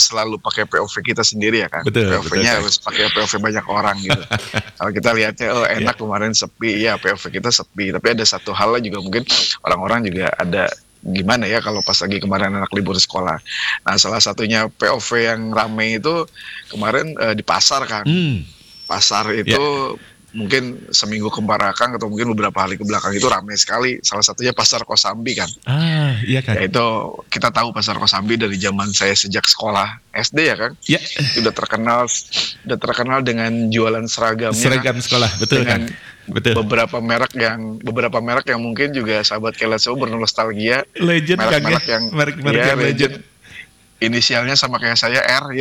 selalu pakai POV kita sendiri ya kan. Betul, POV-nya betul, harus pakai POV banyak orang gitu. Kalau kita lihatnya enak kemarin sepi, ya POV kita sepi. Tapi ada satu hal juga mungkin orang-orang juga ada gimana ya kalau pas lagi kemarin anak libur sekolah. Nah salah satunya POV yang rame itu kemarin di pasar kan. Pasar itu mungkin seminggu kebelakang atau mungkin beberapa hari kebelakang itu ramai sekali. Salah satunya pasar Kosambi kan. Iya kan. Ya itu kita tahu pasar Kosambi dari zaman saya sejak sekolah SD ya kan. Ya. Sudah terkenal dengan jualan seragamnya. Seragam sekolah, betul dengan kan. Betul. Beberapa merek yang mungkin juga sahabat Keletso bernostalgia. Legend kan ya. Merek-merek yang legend. Inisialnya sama kayak saya R ya.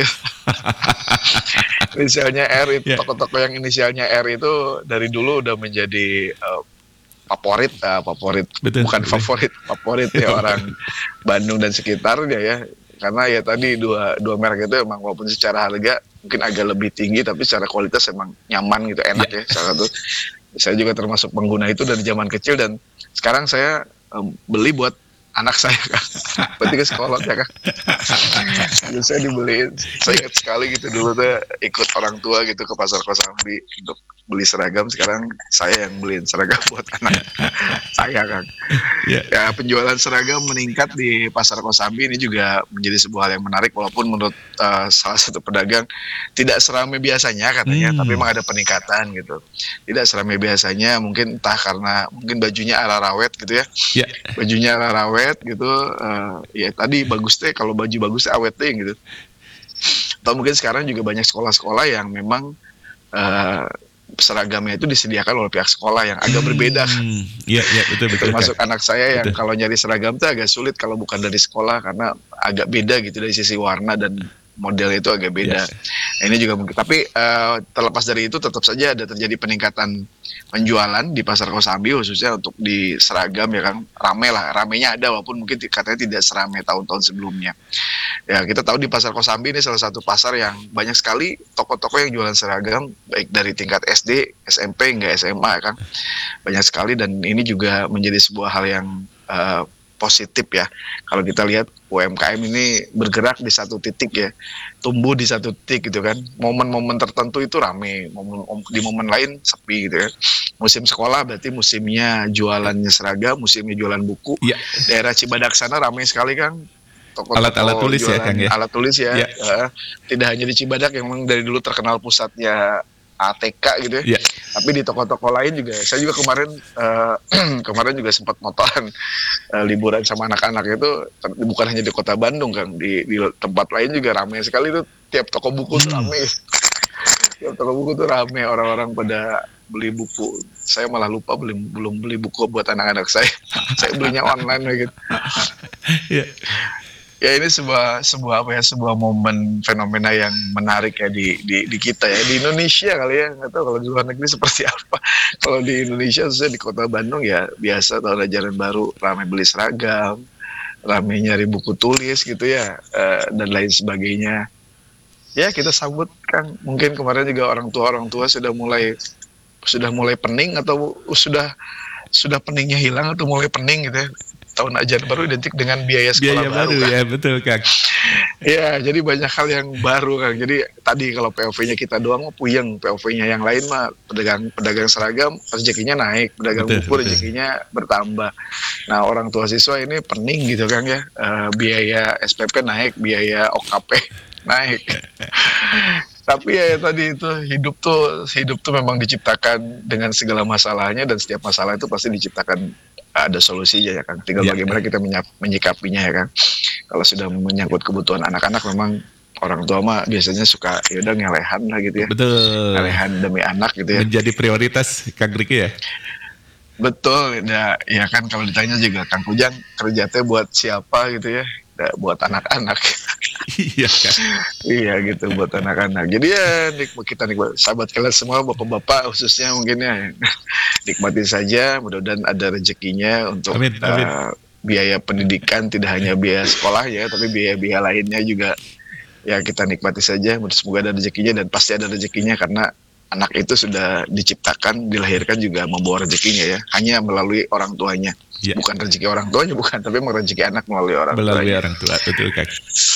Inisialnya R itu toko-toko yang inisialnya R itu dari dulu udah menjadi favorit. Betul, bukan betul. favorit ya orang Bandung dan sekitarnya ya. Karena ya tadi dua merek itu emang walaupun secara harga mungkin agak lebih tinggi tapi secara kualitas emang nyaman gitu, enak ya. Salah satu saya juga termasuk pengguna itu dari zaman kecil dan sekarang saya beli buat anak saya kan, berarti ke sekolah ya kan. Jadi saya dibeliin, saya ingat sekali gitu dulu tuh ikut orang tua gitu ke pasar Kosambi untuk beli seragam. Sekarang saya yang beliin seragam buat anak saya kan. Ya penjualan seragam meningkat di pasar Kosambi ini juga menjadi sebuah hal yang menarik walaupun menurut salah satu pedagang tidak seramai biasanya katanya, tapi memang ada peningkatan gitu. Tidak seramai biasanya mungkin entah karena mungkin bajunya ala rawet gitu ya. Bajunya ala rawet gitu, ya tadi bagus deh kalau baju bagus awet deh gitu. Atau mungkin sekarang juga banyak sekolah-sekolah yang memang seragamnya itu disediakan oleh pihak sekolah yang agak berbeda. Iya betul. Termasuk anak saya yang kalau nyari seragam itu agak sulit kalau bukan dari sekolah karena agak beda gitu dari sisi warna dan model itu agak beda. Nah, ini juga mungkin. Tapi terlepas dari itu tetap saja ada terjadi peningkatan penjualan di pasar Kosambi khususnya untuk di seragam ya kan. Ramenya ada walaupun mungkin katanya tidak seramai tahun-tahun sebelumnya. Ya kita tahu di pasar Kosambi ini salah satu pasar yang banyak sekali toko-toko yang jualan seragam baik dari tingkat SD, SMP hingga SMA ya kan. Banyak sekali dan ini juga menjadi sebuah hal yang positif ya. Kalau kita lihat UMKM ini bergerak di satu titik ya, tumbuh di satu titik gitu kan. Momen-momen tertentu itu rame, di momen lain sepi gitu ya. Musim sekolah berarti musimnya jualannya seragam, musimnya jualan buku. Daerah Cibadak sana rame sekali kan. Alat-alat tulis ya Kang ya. Alat tulis ya. Tidak hanya di Cibadak yang memang dari dulu terkenal pusatnya ATK gitu ya. Tapi di toko-toko lain juga. Saya juga kemarin juga sempat motoran liburan sama anak-anak itu bukan hanya di Kota Bandung kan, di tempat lain juga ramai sekali tuh. Tiap toko buku tuh ramai. Tiap toko buku tuh ramai, orang-orang pada beli buku. Saya malah lupa belum beli buku buat anak-anak saya. Saya belinya online gitu. Ya ini sebuah momen fenomena yang menarik ya di kita ya, di Indonesia kali ya, nggak tahu kalau di luar negeri seperti apa. Kalau di Indonesia khususnya di Kota Bandung ya biasa tahun ajaran baru ramai beli seragam, ramai nyari buku tulis gitu ya, dan lain sebagainya. Ya kita sambut kan, mungkin kemarin juga orang tua sudah mulai pening atau sudah peningnya hilang atau mulai pening gitu ya. Tahun ajaran baru identik dengan biaya sekolah baru kan? Ya betul Kang. Ya jadi banyak hal yang baru kan. Jadi tadi kalau POV-nya kita doang mah puyeng, POV-nya yang lain mah pedagang seragam rezekinya naik, pedagang buku rezekinya bertambah. Nah orang tua siswa ini pening gitu kan ya, biaya SPP naik, biaya OKP naik. Tapi ya tadi itu hidup tuh memang diciptakan dengan segala masalahnya dan setiap masalah itu pasti diciptakan ada solusinya ya kan. Tinggal bagaimana kita menyikapinya ya kan. Kalau sudah menyangkut kebutuhan anak-anak memang orang tua mah biasanya suka ya udah ngelehan lah gitu ya. Betul. Ngelehan demi anak gitu ya. Menjadi prioritas Kang Riki ya. Betul ya kan kalau ditanya juga Kang Kujang kerja teh buat siapa gitu ya. Buat anak-anak. Iya kan. Iya gitu buat anak-anak. Jadi ya kita nikmat sahabat kalian semua bapak-bapak khususnya mungkin ya nikmati saja, mudah-mudahan ada rezekinya untuk amin. Biaya pendidikan, tidak hanya biaya sekolah ya, tapi biaya-biaya lainnya juga ya kita nikmati saja. Semoga ada rezekinya dan pasti ada rezekinya karena anak itu sudah diciptakan, dilahirkan juga membawa rezekinya ya, hanya melalui orang tuanya. Bukan rezeki orang tuanya bukan, tapi rezeki anak melalui orang tuanya. Orang tua, betul Kak.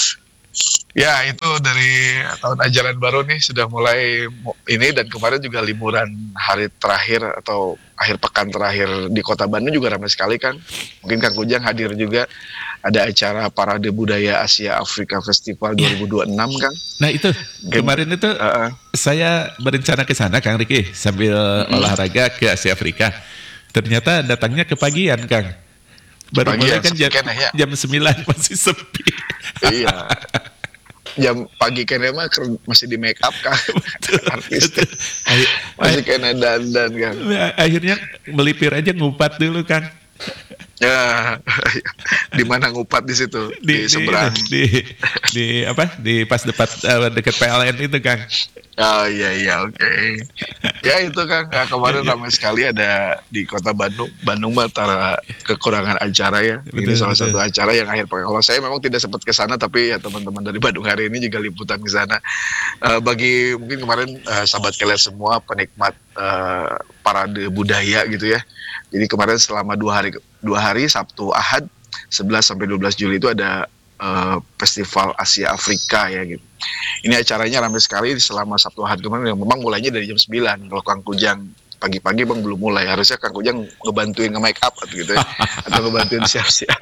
Ya, itu dari tahun ajaran baru nih sudah mulai ini, dan kemarin juga liburan hari terakhir atau akhir pekan terakhir di Kota Bandung juga ramai sekali kan. Mungkin Kang Kujang hadir juga, ada acara Parade Budaya Asia Afrika Festival 2026 Kang. Nah itu kemarin itu saya berencana ke sana Kang Riki sambil olahraga ke Asia Afrika. Ternyata datangnya kepagian Kang. Baru mulai kan jam 9 masih sepi. Iya. Jam pagi kayaknya mah masih di make up kan, artis masih kena dandan kan. Akhirnya melipir aja ngupat dulu kan. Ya, di mana ngupat di situ? Di seberang. Di apa? Di pas dekat PLN itu Kang. Oh iya oke. Ya itu Kang, kemarin ramai sekali ada di Kota Bandung. Bandung antara kekurangan acara ya. Ini salah satu acara yang akhir pekan. Kalau saya memang tidak sempat ke sana, tapi ya teman-teman dari Bandung hari ini juga liputan ke sana. Bagi mungkin kemarin sahabat kalian semua penikmat parade budaya gitu ya. Jadi kemarin selama 2 hari Sabtu Ahad 11 sampai 12 Juli itu ada Festival Asia Afrika ya gitu. Ini acaranya ramai sekali selama Sabtu Ahad kemarin, yang memang mulainya dari jam 9. Kalau Kang Kujang pagi-pagi Bang belum mulai, harusnya Kang Kujang ngebantuin nge-make up gitu ya, atau ngebantuin siap-siap.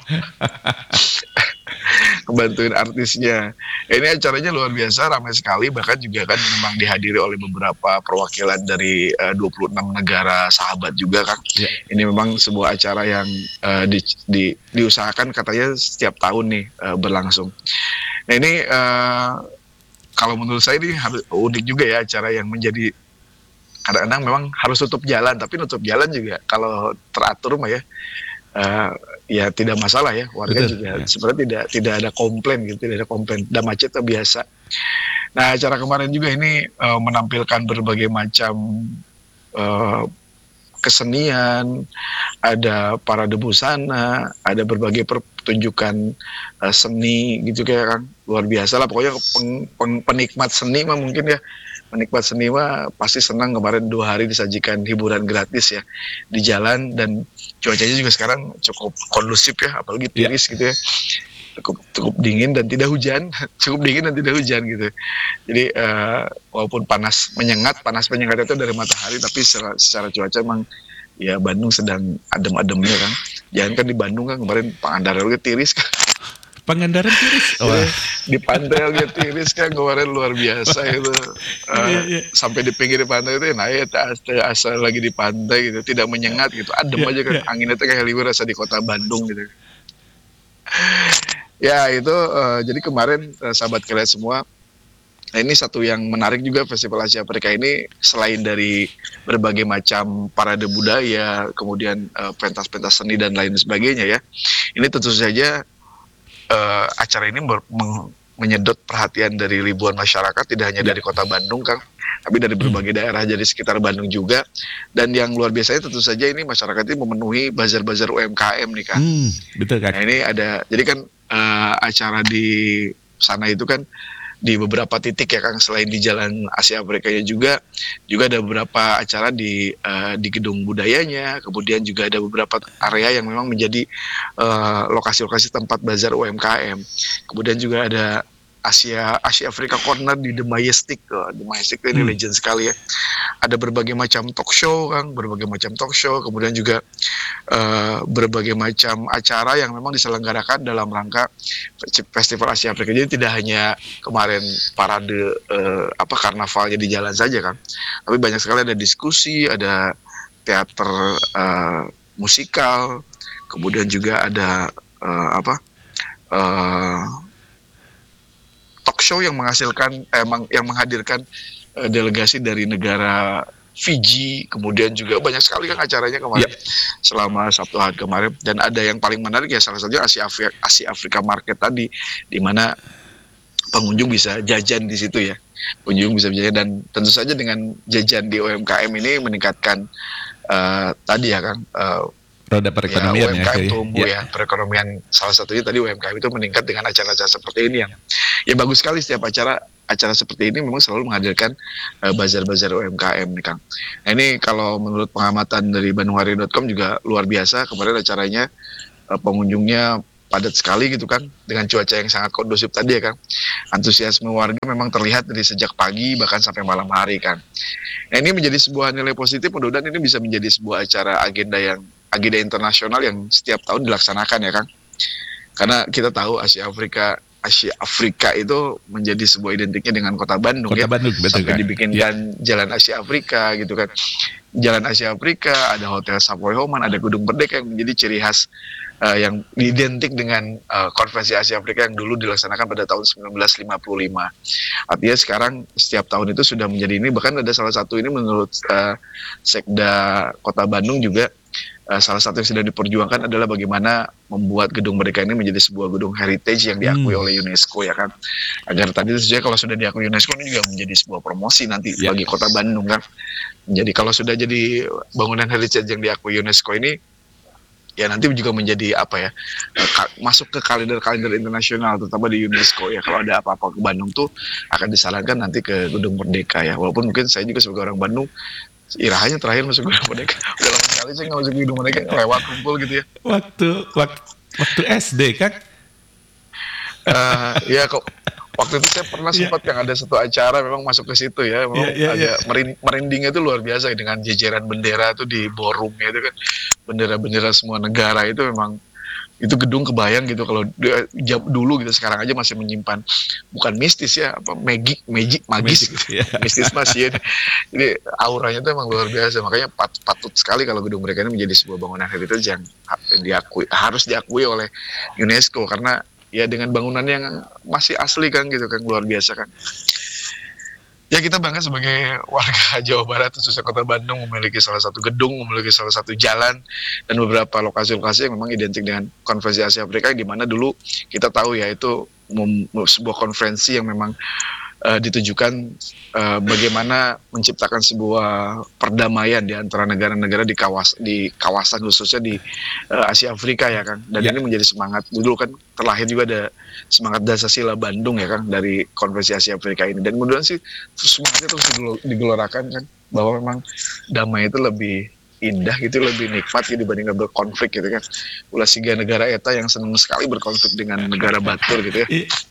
Ngebantuin artisnya. Ini acaranya luar biasa, ramai sekali, bahkan juga kan memang dihadiri oleh beberapa perwakilan dari 26 negara sahabat juga Kang. Ya. Ini memang sebuah acara yang diusahakan katanya setiap tahun nih berlangsung. Nah ini kalau menurut saya ini harus unik juga ya, acara yang menjadi kadang-kadang memang harus tutup jalan, tapi nutup jalan juga kalau teratur mah ya ya tidak masalah ya, warga betul, juga ya. Sebenarnya tidak ada komplain gitu, tidak ada komplain, dan macet biasa. Nah acara kemarin juga ini menampilkan berbagai macam kesenian, ada parade busana, ada berbagai pertunjukan seni gitu kayak kan, luar biasa lah pokoknya. Penikmat seni mah mungkin ya, penikmat seni mah pasti senang. Kemarin 2 hari disajikan hiburan gratis ya di jalan, dan cuacanya juga sekarang cukup kondusif ya, apalagi tiris gitu ya, cukup dingin dan tidak hujan, cukup dingin dan tidak hujan gitu. Jadi walaupun panas menyengat itu dari matahari, tapi secara cuaca emang ya Bandung sedang adem-ademnya kan. Jangan kan di Bandung kan kemarin Pangandaran tiris kan. Pangandaran tiris? Oh. Di pantai juga tiris kan kemarin, luar biasa itu. Sampai di pinggir pantai itu naik asal lagi di pantai gitu, tidak menyengat gitu, adem aja kan. Anginnya tuh kayak liur rasa di kota Bandung gitu. Ya itu jadi kemarin sahabat kalian semua, ini satu yang menarik juga Festival Asia Afrika ini, selain dari berbagai macam parade budaya, kemudian pentas-pentas seni dan lain sebagainya ya, ini tentu saja acara ini menyedot perhatian dari ribuan masyarakat, tidak hanya dari kota Bandung Kang, tapi dari berbagai daerah jadi sekitar Bandung juga. Dan yang luar biasanya tentu saja ini masyarakat ini memenuhi bazar-bazar UMKM nih Kang. Betul kan? Nah ini ada, jadi kan acara di sana itu kan di beberapa titik ya Kang, selain di Jalan Asia Afrika juga ada beberapa acara di gedung budayanya, kemudian juga ada beberapa area yang memang menjadi lokasi-lokasi tempat bazar UMKM. Kemudian juga ada Asia Afrika Corner di The Majestic. The Majestic ini legend sekali ya. Ada berbagai macam talk show Kang, kemudian juga berbagai macam acara yang memang diselenggarakan dalam rangka Festival Asia Afrika. Jadi tidak hanya kemarin parade karnavalnya di jalan saja kan, tapi banyak sekali ada diskusi, ada teater musikal, kemudian juga ada talk show yang menghasilkan yang menghadirkan delegasi dari negara Fiji, kemudian juga banyak sekali kan acaranya kemarin selama Sabtu Ahad kemarin. Dan ada yang paling menarik ya, salah satunya Asia Afrika Market tadi, di mana pengunjung bisa jajan di situ ya. Pengunjung bisa jajan, dan tentu saja dengan jajan di UMKM ini meningkatkan tadi ya Kang, roda perekonomian UMKM tumbuh ya. Perekonomian salah satunya tadi UMKM itu meningkat dengan acara-acara seperti ini yang ya bagus sekali. Setiap acara seperti ini memang selalu menghadirkan bazar-bazar UMKM nih Kang. Nah, ini kalau menurut pengamatan dari bandunghari.com juga luar biasa kemarin acaranya, pengunjungnya padat sekali gitu kan, dengan cuaca yang sangat kondusif tadi ya kan. Antusiasme warga memang terlihat dari sejak pagi bahkan sampai malam hari kan. Nah ini menjadi sebuah nilai positif, mudah-mudahan ini bisa menjadi sebuah acara agenda internasional yang setiap tahun dilaksanakan ya kan. Karena kita tahu Asia Afrika itu menjadi sebuah identiknya dengan Kota Bandung. Bandung, betul, sampai kan? dibikinkan Jalan Asia Afrika gitu kan. Jalan Asia Afrika, ada Hotel Savoy Homan, ada Gedung Merdeka yang menjadi ciri khas yang identik dengan Konferensi Asia Afrika yang dulu dilaksanakan pada tahun 1955. Artinya sekarang setiap tahun itu sudah menjadi ini, bahkan ada salah satu ini menurut Sekda Kota Bandung juga, salah satu yang sedang diperjuangkan adalah bagaimana membuat Gedung Merdeka ini menjadi sebuah gedung heritage yang diakui oleh UNESCO ya kan. Agar tadi sebenarnya kalau sudah diakui UNESCO ini juga menjadi sebuah promosi nanti bagi Kota Bandung kan. Jadi kalau sudah jadi bangunan heritage yang diakui UNESCO ini, ya nanti juga menjadi masuk ke kalender internasional, terutama di UNESCO ya. Kalau ada apa-apa ke Bandung tuh akan disarankan nanti ke Gedung Merdeka ya. Walaupun mungkin saya juga sebagai orang Bandung, irahanya terakhir masuk Gedung Merdeka. Udah lama sekali saya nggak masuk Gedung Merdeka, lewat kumpul gitu ya. Waktu SD kan? Ya kok. Waktu itu saya pernah sempat yang ada satu acara memang masuk ke situ ya, memang merindingnya itu luar biasa dengan jejeran bendera itu di ballroomnya itu kan, bendera-bendera semua negara itu memang, itu gedung kebayang gitu kalau dulu gitu, sekarang aja masih menyimpan, bukan mistis ya, magis gitu. Mistis masih ya. Jadi auranya itu emang luar biasa, makanya patut sekali kalau Gedung Merdeka ini menjadi sebuah bangunan heritage yang harus diakui oleh UNESCO, karena ya dengan bangunan yang masih asli kan gitu kan, luar biasa kan. Ya kita bangga sebagai warga Jawa Barat, khususnya Kota Bandung, memiliki salah satu gedung, memiliki salah satu jalan, dan beberapa lokasi-lokasi yang memang identik dengan Konferensi Asia Afrika, di mana dulu kita tahu ya itu sebuah konferensi yang memang ditujukan bagaimana menciptakan sebuah perdamaian di antara negara-negara di kawasan khususnya di Asia Afrika ya kan. Dan ini menjadi semangat, dulu kan terlahir juga ada semangat Dasar-Sila Bandung ya kan, dari Konferensi Asia Afrika ini. Dan kemudian sih semangatnya terus digelorakan kan, bahwa memang damai itu lebih indah gitu, lebih nikmat gitu dibandingkan berkonflik gitu kan. Ulah siga negara eta yang senang sekali berkonflik dengan negara batur gitu ya.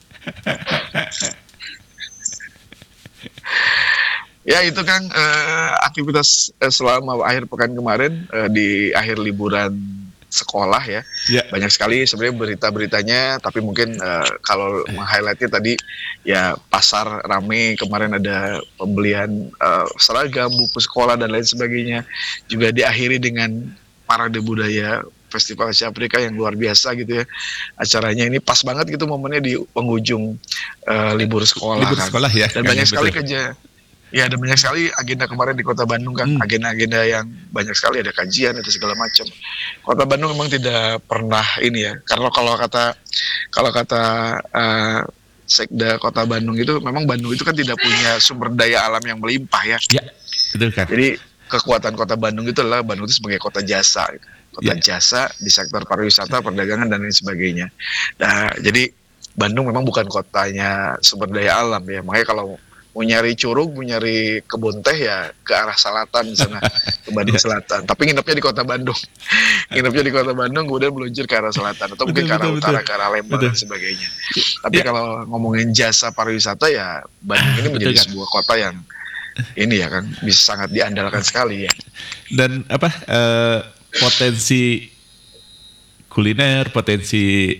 Ya itu kan aktivitas selama akhir pekan kemarin, di akhir liburan sekolah ya. Banyak sekali sebenarnya berita-beritanya, tapi mungkin kalau meng-highlightnya tadi ya pasar rame, kemarin ada pembelian seragam, buku sekolah dan lain sebagainya. Juga diakhiri dengan parade budaya Festival Asia Afrika yang luar biasa gitu ya. Acaranya ini pas banget gitu momennya di penghujung libur sekolah. Sekolah ya. Dan banyak sekali dan banyak sekali agenda kemarin di Kota Bandung kan. Agenda-agenda yang banyak sekali, ada kajian, itu segala macam. Kota Bandung memang tidak pernah ini ya. Karena kalau kata Sekda Kota Bandung itu, memang Bandung itu kan tidak punya sumber daya alam yang melimpah ya. Ya, betul kan. Jadi kekuatan Kota Bandung itu adalah Bandung itu sebagai kota jasa. Jasa di sektor pariwisata, perdagangan dan lain sebagainya. Nah, jadi Bandung memang bukan kotanya sumber daya alam ya. Makanya kalau mau nyari curug, mau nyari kebun teh ya ke arah selatan di sana, ke Bandung Selatan. Tapi nginepnya di Kota Bandung. Nginepnya di Kota Bandung, kemudian meluncur ke arah selatan atau mungkin ke arah utara, ke arah Lembang dan sebagainya. Tapi kalau ngomongin jasa pariwisata ya Bandung ini menjadi sebuah kota yang ini ya kan, bisa sangat diandalkan sekali ya. Dan potensi kuliner, potensi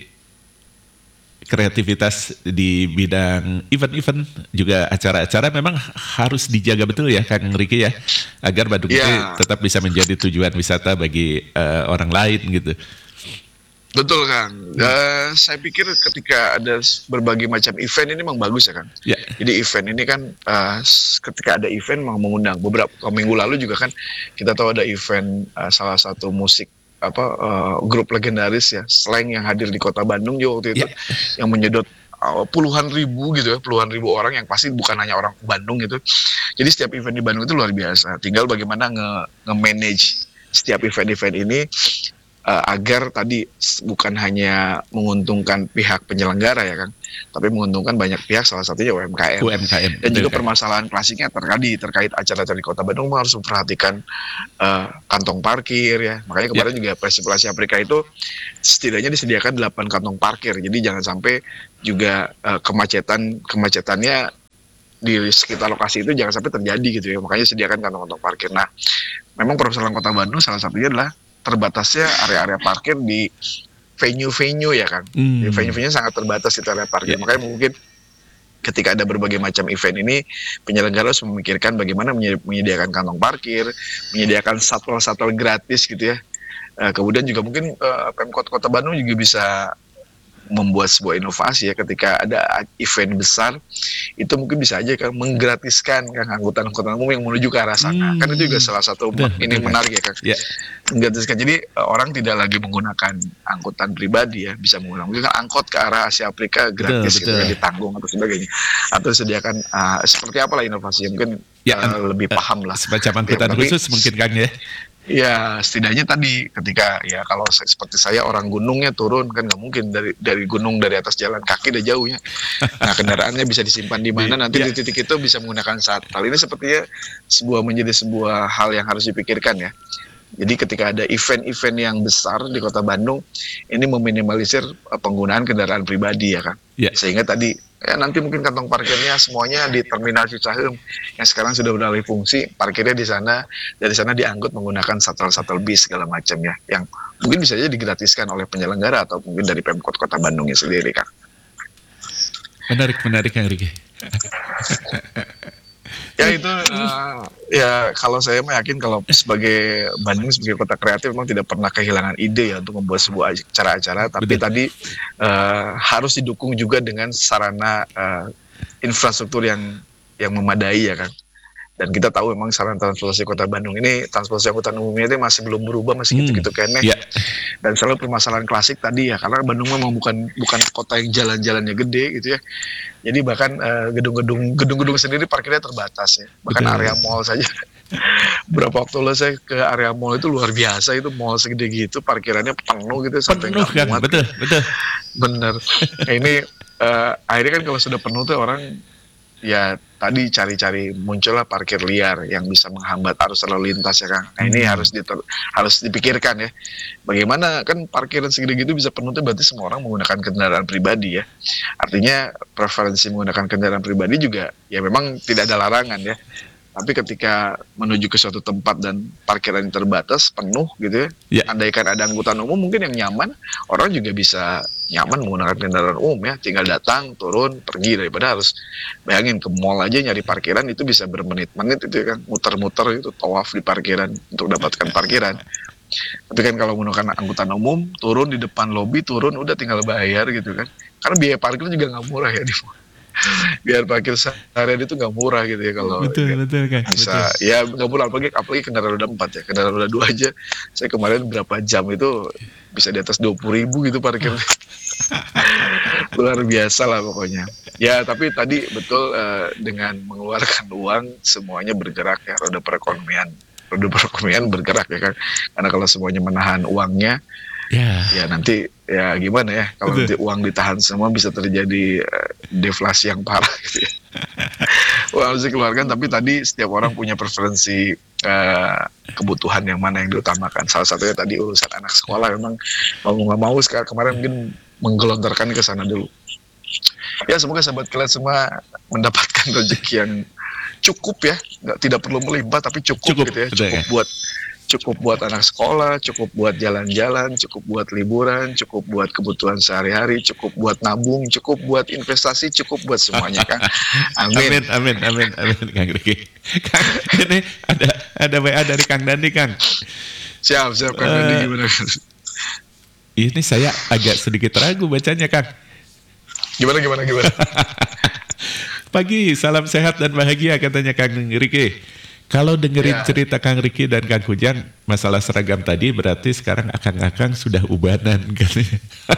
kreativitas di bidang event-event, juga acara-acara memang harus dijaga betul ya Kang Ricky ya, agar Bandung itu tetap bisa menjadi tujuan wisata bagi orang lain gitu. Betul Kang. Saya pikir ketika ada berbagai macam event ini memang bagus ya Kang. Jadi event ini kan ketika ada event memang mengundang. Beberapa minggu lalu juga kan kita tahu ada event salah satu musik grup legendaris ya, Slank, yang hadir di Kota Bandung juga waktu itu, yang menyedot puluhan ribu orang yang pasti bukan hanya orang Bandung gitu. Jadi setiap event di Bandung itu luar biasa. Tinggal bagaimana nge-manage setiap event-event ini agar tadi bukan hanya menguntungkan pihak penyelenggara ya Kang, tapi menguntungkan banyak pihak, salah satunya UMKM. Dan juga permasalahan klasiknya terkait acara-acara di Kota Bandung harus memperhatikan kantong parkir ya. Makanya kemarin juga Presi Afrika itu setidaknya disediakan 8 kantong parkir. Jadi jangan sampai juga kemacetannya di sekitar lokasi itu jangan sampai terjadi gitu ya. Makanya sediakan kantong-kantong parkir. Nah, memang permasalahan Kota Bandung salah satunya adalah terbatasnya area-area parkir di venue-venue ya kan. Venue-venue sangat terbatas itu area parkir. Makanya mungkin ketika ada berbagai macam event ini, penyelenggara harus memikirkan bagaimana menyediakan kantong parkir, menyediakan shuttle gratis gitu ya. Kemudian juga mungkin Pemkot Kota Bandung juga bisa membuat sebuah inovasi ya, ketika ada event besar itu mungkin bisa aja kan menggratiskan kan angkutan-angkutan umum yang menuju ke arah sana. Kan itu juga salah satu menarik ya kan. Menggratiskan, jadi orang tidak lagi menggunakan angkutan pribadi ya, bisa menggunakan angkot ke arah Asia Afrika gratis gitu ya, ditanggung atau sebagainya, atau sediakan seperti apalah inovasi yang mungkin lebih paham lah semacam angkutan khusus mungkin kan ya. Ya setidaknya tadi ketika ya kalau seperti saya orang gunungnya turun kan nggak mungkin dari gunung dari atas jalan kaki udah jauhnya. Nah kendaraannya bisa disimpan di mana nanti di titik itu bisa menggunakan shuttle. Ini sepertinya menjadi sebuah hal yang harus dipikirkan ya. Jadi ketika ada event-event yang besar di Kota Bandung, ini meminimalisir penggunaan kendaraan pribadi ya kan. Sehingga tadi nanti mungkin kantong parkirnya semuanya di Terminal Cicaheum yang sekarang sudah beralih fungsi, parkirnya di sana, dari sana diangkut menggunakan shuttle bis segala macam ya, yang mungkin bisa saja digratiskan oleh penyelenggara atau mungkin dari Pemkot Kota Bandungnya sendiri kan. Menarik Kang Riki. Ya itu ya kalau saya yakin kalau sebagai Bandung sebagai kota kreatif memang tidak pernah kehilangan ide ya untuk membuat sebuah acara-acara, tapi tadi harus didukung juga dengan sarana infrastruktur yang memadai ya kan. Dan kita tahu memang sarana transportasi Kota Bandung ini, transportasi angkutan umumnya itu masih belum berubah, masih gitu-gitu keneh. Dan selalu permasalahan klasik tadi ya, karena Bandung memang bukan kota yang jalan-jalannya gede gitu ya. Jadi bahkan gedung-gedung sendiri parkirnya terbatas ya. Bahkan area mall saja. Berapa waktu lalu saya ke area mall itu luar biasa, itu mall segede gitu parkirannya penuh gitu sampai nggak muat. Betul. Bener. Nah, ini akhirnya kan kalau sudah penuh tuh orang ya tadi cari-cari muncullah parkir liar yang bisa menghambat arus lalu lintas ya Kang. Nah ini harus dipikirkan ya. Bagaimana kan parkiran segede gitu bisa penuh, berarti semua orang menggunakan kendaraan pribadi ya. Artinya preferensi menggunakan kendaraan pribadi juga ya memang tidak ada larangan ya. Tapi ketika menuju ke suatu tempat dan parkiran terbatas, penuh gitu ya, andaikan ada angkutan umum mungkin yang nyaman, orang juga bisa nyaman menggunakan kendaraan umum ya, tinggal datang, turun, pergi, daripada harus bayangin ke mall aja nyari parkiran itu bisa bermenit-menit itu ya kan, muter-muter itu tawaf di parkiran untuk dapatkan parkiran. Tapi kan kalau menggunakan angkutan umum, turun di depan lobi, turun udah tinggal bayar gitu kan, karena biaya parkir juga nggak murah ya di mall. Biar parkir seharian itu nggak murah gitu ya kalau betul kan bisa betul. Ya nggak murah, apalagi kendaraan roda 4 ya, kendaraan roda 2 aja saya kemarin berapa jam itu bisa di atas 20.000 gitu parkirnya. Luar biasa lah pokoknya ya. Tapi tadi betul, dengan mengeluarkan uang semuanya bergerak ya, roda perekonomian bergerak ya kan, karena kalau semuanya menahan uangnya ya nanti ya gimana ya, kalau nanti uang ditahan semua bisa terjadi deflasi yang parah gitu ya. Uang harus dikeluarkan, tapi tadi setiap orang punya preferensi kebutuhan yang mana yang diutamakan. Salah satunya tadi urusan anak sekolah, memang mau nggak mau sekarang kemarin mungkin menggelontorkan ke sana dulu. Ya semoga sahabat kalian semua mendapatkan rezeki yang cukup ya, tidak perlu melimpah tapi cukup gitu ya, cukup buat anak sekolah, cukup buat jalan-jalan, cukup buat liburan, cukup buat kebutuhan sehari-hari, cukup buat nabung, cukup buat investasi, cukup buat semuanya kan. Amin. Kang Riki. Kang, ini ada WA dari Kang Dandi Kang. Siap Kang Dandi, gimana? Ini saya agak sedikit ragu bacanya Kang. Gimana? Pagi, salam sehat dan bahagia katanya Kang Riki. Kalau dengerin cerita Kang Riki dan Kang Hujan masalah seragam tadi, berarti sekarang akang-akang sudah ubanan katanya.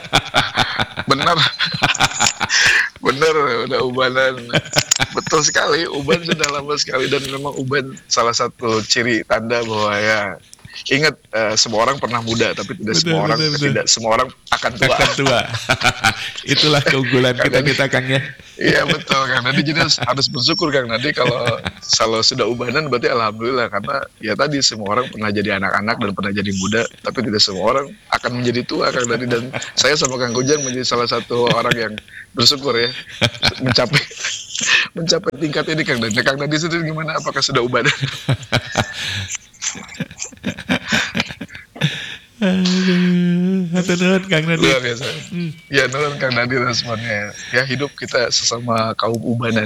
Bener, udah ubanan. Betul sekali, uban sudah lama sekali, dan memang uban salah satu ciri tanda bahwa ya Ingat, semua orang pernah muda, tapi tidak semua orang akan tua. Akan tua. Itulah keunggulan kita Kang ya. Iya betul Kang. Nanti jadi harus bersyukur Kang. Nanti kalau sudah ubanan berarti alhamdulillah, karena ya tadi semua orang pernah jadi anak-anak dan pernah jadi muda, tapi tidak semua orang akan menjadi tua Kang. Dan saya sama Kang Kujang menjadi salah satu orang yang bersyukur ya mencapai tingkat ini Kang. Dan Kang Nadi sendiri gimana? Apakah sudah ubanan? Nuhun Kang Nadi. Luar biasa. Ya nuhun Kang Nadi responnya. Ya hidup kita sesama kaum ubanan.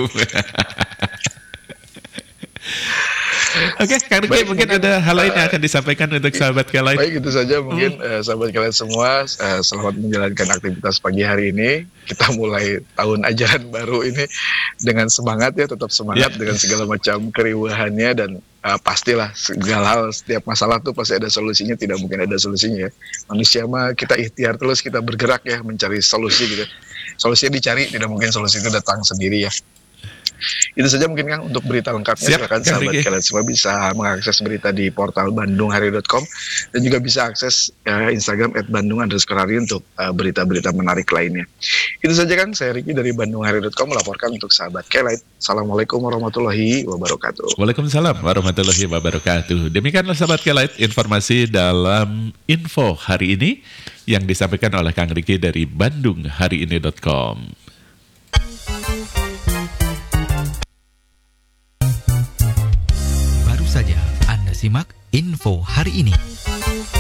Oke, Kang Riki, mungkin ada hal lain yang akan disampaikan untuk sahabat K-Lite. Baik, itu saja mungkin sahabat K-Lite semua, selamat menjalankan aktivitas pagi hari ini. Kita mulai tahun ajaran baru ini dengan semangat ya, tetap semangat dengan segala macam keriuhannya, dan pastilah segala hal, setiap masalah tuh pasti ada solusinya, tidak mungkin ada solusinya ya. Manusia mah kita ikhtiar terus, kita bergerak ya mencari solusi gitu. Solusinya dicari, tidak mungkin solusi itu datang sendiri ya. Itu saja mungkin Kang untuk berita lengkapnya. Silakan sahabat kalian semua bisa mengakses berita di portal bandunghari.com dan juga bisa akses Instagram @bandung_hari untuk berita-berita menarik lainnya. Itu saja Kang, saya Riki dari bandunghari.com melaporkan untuk sahabat K-Lite. Assalamualaikum warahmatullahi wabarakatuh. Waalaikumsalam warahmatullahi wabarakatuh. Demikianlah sahabat K-Lite informasi dalam info hari ini yang disampaikan oleh Kang Riki dari bandunghariini.com. Saja Anda simak info hari ini.